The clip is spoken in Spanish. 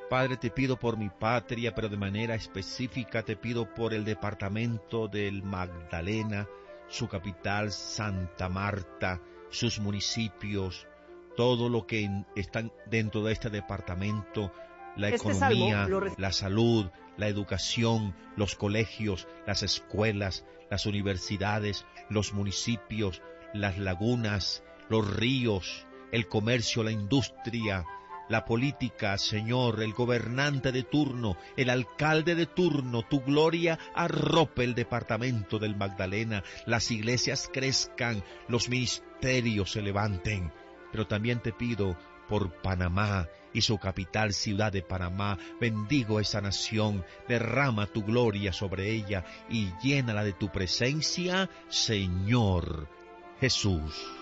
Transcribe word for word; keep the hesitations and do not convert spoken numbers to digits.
Padre, te pido por mi patria, pero de manera específica te pido por el departamento del Magdalena, su capital Santa Marta, sus municipios, todo lo que en, están dentro de este departamento, la Este economía, salmo lo re- la salud, la educación, los colegios, las escuelas, las universidades, los municipios, las lagunas, los ríos, el comercio, la industria, la política, Señor, el gobernante de turno, el alcalde de turno, tu gloria arrope el departamento del Magdalena, las iglesias crezcan, los ministerios se levanten. Pero también te pido por Panamá y su capital, ciudad de Panamá. Bendigo esa nación, derrama tu gloria sobre ella y llénala de tu presencia, Señor Jesús.